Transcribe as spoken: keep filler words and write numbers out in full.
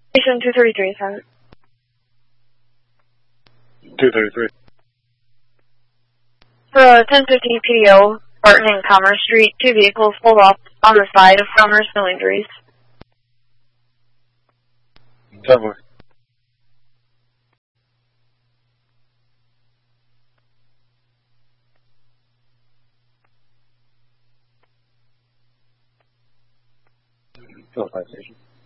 Station two thirty-three, sir. two thirty-three. For a ten fifty P D O, Barton and Commerce Street, two vehicles pulled off on the side of Commerce, no injuries. ten four. Philippine Station.